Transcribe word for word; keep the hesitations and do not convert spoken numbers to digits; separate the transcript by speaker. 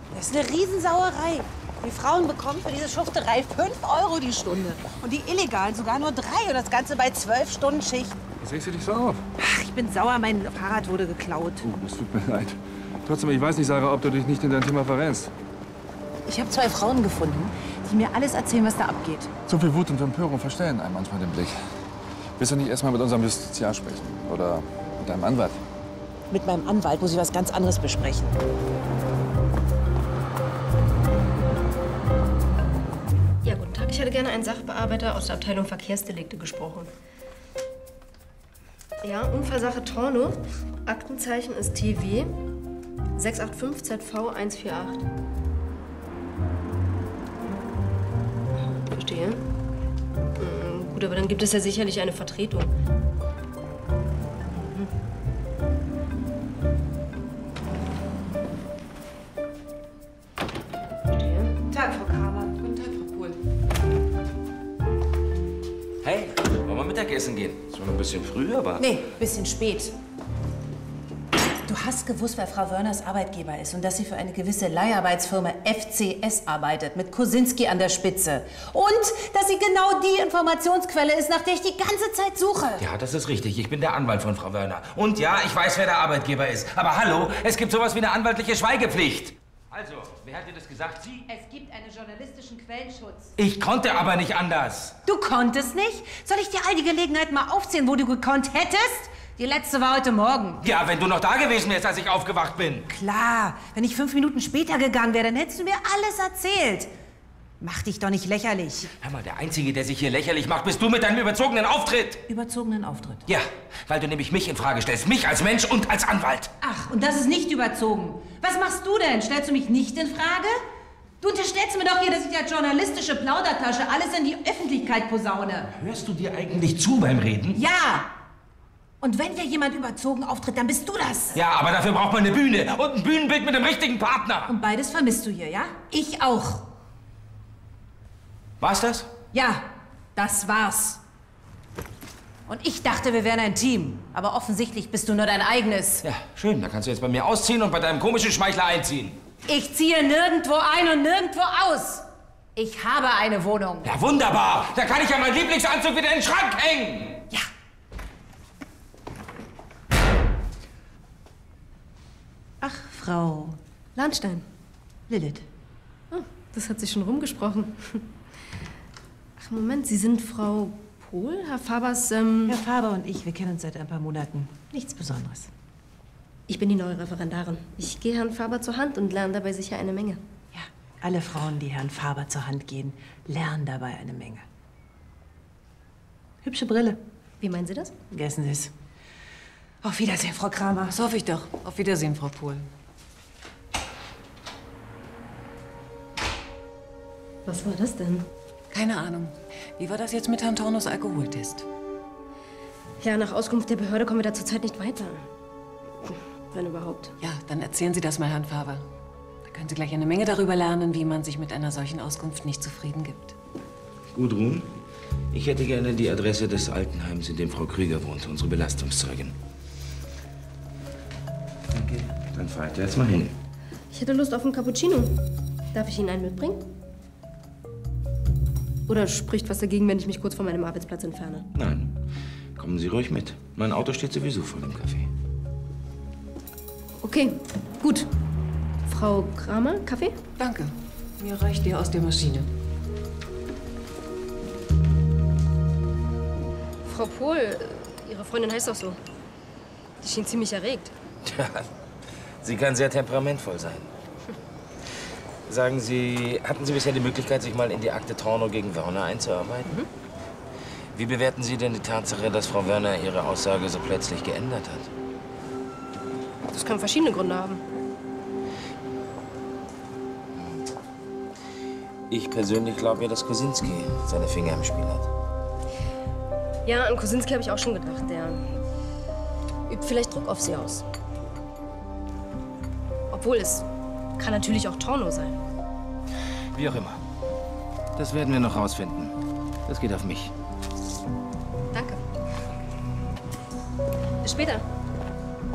Speaker 1: Das ist eine Riesensauerei. Die Frauen bekommen für diese Schufterei fünf Euro die Stunde. Und die Illegalen sogar nur drei. Und das Ganze bei zwölf Stunden Schicht.
Speaker 2: Was regst du dich so auf?
Speaker 1: Ach, ich bin sauer, mein Fahrrad wurde geklaut.
Speaker 2: Oh, das tut mir leid. Trotzdem, ich weiß nicht, Sarah, ob du dich nicht in dein Thema verrennst.
Speaker 1: Ich habe zwei Frauen gefunden, die mir alles erzählen, was da abgeht.
Speaker 2: So viel Wut und Empörung verstellen einem manchmal den Blick. Willst du nicht erst mal mit unserem Justiziar sprechen? Oder mit deinem Anwalt?
Speaker 1: Mit meinem Anwalt muss ich was ganz anderes besprechen.
Speaker 3: Ja, guten Tag. Ich hätte gerne einen Sachbearbeiter aus der Abteilung Verkehrsdelikte gesprochen. Ja, Unfallsache Torno. Aktenzeichen ist T W sechs acht fünf Z V eins vier acht. Verstehe. Hm, gut, aber dann gibt es ja sicherlich eine Vertretung. Mhm. Verstehe.
Speaker 1: Guten Tag, Frau Kramer.
Speaker 4: Guten Tag, Frau Pohl.
Speaker 5: Hey, wollen wir Mittagessen gehen? Ist schon ein bisschen früh, aber...
Speaker 1: Nee, bisschen spät. Du hast gewusst, wer Frau Wörners Arbeitgeber ist und dass sie für eine gewisse Leiharbeitsfirma F C S arbeitet, mit Kosinski an der Spitze. Und dass sie genau die Informationsquelle ist, nach der ich die ganze Zeit suche.
Speaker 5: Ja, das ist richtig. Ich bin der Anwalt von Frau Wörner. Und ja, ich weiß, wer der Arbeitgeber ist. Aber hallo, es gibt sowas wie eine anwaltliche Schweigepflicht. Also, wer hat dir das gesagt? Sie?
Speaker 1: Es gibt einen journalistischen Quellenschutz.
Speaker 5: Ich konnte aber nicht anders.
Speaker 1: Du konntest nicht? Soll ich dir all die Gelegenheiten mal aufzählen, wo du gekonnt hättest? Die letzte war heute Morgen.
Speaker 5: Ja, wenn du noch da gewesen wärst, als ich aufgewacht bin.
Speaker 1: Klar, wenn ich fünf Minuten später gegangen wäre, dann hättest du mir alles erzählt. Mach dich doch nicht lächerlich.
Speaker 5: Hör mal, der Einzige, der sich hier lächerlich macht, bist du mit deinem überzogenen Auftritt.
Speaker 1: Überzogenen Auftritt?
Speaker 5: Ja, weil du nämlich mich in Frage stellst. Mich als Mensch und als Anwalt.
Speaker 1: Ach, und das ist nicht überzogen. Was machst du denn? Stellst du mich nicht in Frage? Du unterstellst mir doch hier, dass ich als journalistische Plaudertasche alles in die Öffentlichkeit posaune.
Speaker 5: Hörst du dir eigentlich zu beim Reden?
Speaker 1: Ja. Und wenn hier jemand überzogen auftritt, dann bist du das.
Speaker 5: Ja, aber dafür braucht man eine Bühne und ein Bühnenbild mit dem richtigen Partner.
Speaker 1: Und beides vermisst du hier, ja? Ich auch.
Speaker 5: War's das?
Speaker 1: Ja, das war's. Und ich dachte, wir wären ein Team. Aber offensichtlich bist du nur dein eigenes.
Speaker 5: Ja, schön. Da kannst du jetzt bei mir ausziehen und bei deinem komischen Schmeichler einziehen.
Speaker 1: Ich ziehe nirgendwo ein und nirgendwo aus. Ich habe eine Wohnung.
Speaker 5: Ja, wunderbar. Da kann ich ja meinen Lieblingsanzug wieder in den Schrank hängen.
Speaker 1: Ja. Ach, Frau
Speaker 3: Lahnstein.
Speaker 1: Lilith.
Speaker 3: Oh, das hat sich schon rumgesprochen. Ach, Moment, Sie sind Frau Pohl? Herr Fabers, ähm...
Speaker 1: Herr Faber und ich, wir kennen uns seit ein paar Monaten. Nichts Besonderes.
Speaker 3: Ich bin die neue Referendarin. Ich gehe Herrn Faber zur Hand und lerne dabei sicher eine Menge.
Speaker 1: Ja, alle Frauen, die Herrn Faber zur Hand gehen, lernen dabei eine Menge. Hübsche Brille.
Speaker 3: Wie meinen Sie das?
Speaker 1: Vergessen Sie es. Auf Wiedersehen, Frau Kramer.
Speaker 4: Das hoffe ich doch. Auf Wiedersehen, Frau Pohl.
Speaker 3: Was war das denn?
Speaker 4: Keine Ahnung. Wie war das jetzt mit Herrn Tornos Alkoholtest?
Speaker 3: Ja, nach Auskunft der Behörde kommen wir da zurzeit nicht weiter. Wenn überhaupt.
Speaker 4: Ja, dann erzählen Sie das mal Herrn Faber. Da können Sie gleich eine Menge darüber lernen, wie man sich mit einer solchen Auskunft nicht zufrieden gibt.
Speaker 5: Gudrun, ich hätte gerne die Adresse des Altenheims, in dem Frau Krüger wohnt, unsere Belastungszeugin. Danke. Dann fahrt ihr jetzt mal hin.
Speaker 3: Ich hätte Lust auf einen Cappuccino. Darf ich Ihnen einen mitbringen? Oder spricht was dagegen, wenn ich mich kurz von meinem Arbeitsplatz entferne?
Speaker 5: Nein, kommen Sie ruhig mit. Mein Auto steht sowieso vor dem Café.
Speaker 3: Okay, gut. Frau Kramer, Kaffee?
Speaker 4: Danke. Mir reicht der aus der Maschine.
Speaker 3: Frau Pohl, Ihre Freundin heißt auch so. Die schien ziemlich erregt.
Speaker 5: Tja, sie kann sehr temperamentvoll sein. Sagen Sie, hatten Sie bisher die Möglichkeit, sich mal in die Akte Torno gegen Wörner einzuarbeiten? Mhm. Wie bewerten Sie denn die Tatsache, dass Frau Wörner ihre Aussage so plötzlich geändert hat?
Speaker 3: Das kann verschiedene Gründe haben.
Speaker 5: Ich persönlich glaube ja, dass Kosinski seine Finger im Spiel hat.
Speaker 3: Ja, an Kosinski habe ich auch schon gedacht. Der übt vielleicht Druck auf sie aus. Obwohl, es kann natürlich auch Torno sein.
Speaker 5: Wie auch immer. Das werden wir noch rausfinden. Das geht auf mich.
Speaker 3: Danke. Bis später.